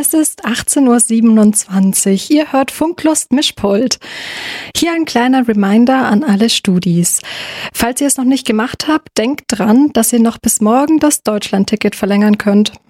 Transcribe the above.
Es ist 18:27 Uhr. Ihr hört Funklust Mischpult. Hier ein kleiner Reminder an alle Studis. Falls ihr es noch nicht gemacht habt, denkt dran, dass ihr noch bis morgen das Deutschlandticket verlängern könnt.